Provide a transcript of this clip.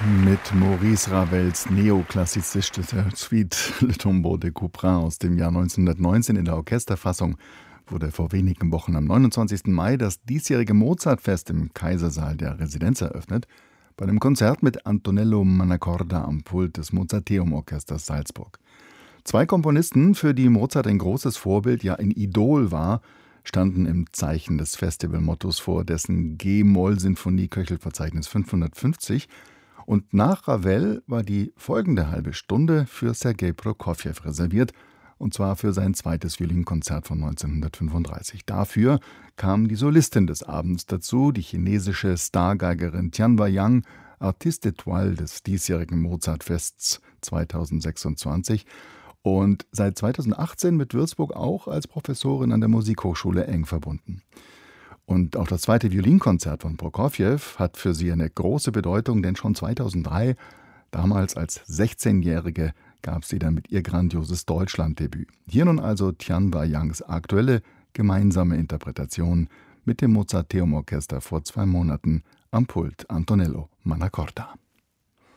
Mit Maurice Ravels neoklassizistischer Suite Le Tombeau de Couperin aus dem Jahr 1919 in der Orchesterfassung wurde vor wenigen Wochen am 29. Mai das diesjährige Mozartfest im Kaisersaal der Residenz eröffnet, bei einem Konzert mit Antonello Mannacorda am Pult des Mozarteum-Orchesters Salzburg. Zwei Komponisten, für die Mozart ein großes Vorbild, ja ein Idol war, standen im Zeichen des Festivalmottos vor dessen G-Moll-Sinfonie Köchelverzeichnis 550. Und nach Ravel war die folgende halbe Stunde für Sergei Prokofjew reserviert, und zwar für sein zweites Violinkonzert von 1935. Dafür kam die Solistin des Abends dazu, die chinesische Stargeigerin Tian Weiyang, Artiste étoile des diesjährigen Mozartfests 2026 und seit 2018 mit Würzburg auch als Professorin an der Musikhochschule eng verbunden. Und auch das zweite Violinkonzert von Prokofjew hat für sie eine große Bedeutung, denn schon 2003, damals als 16-Jährige, gab sie dann mit ihr grandioses Deutschlanddebüt. Hier nun also Tian Weiyangs aktuelle gemeinsame Interpretation mit dem Mozarteum-Orchester vor 2 Monaten am Pult Antonello Mannacorda.